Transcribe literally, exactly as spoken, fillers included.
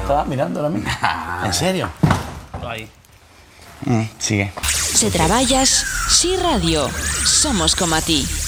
estaba mirando ahora mismo. ¿En serio? Ahí. Mm, sigue. Se traballas, Si Radio. Somos como a ti.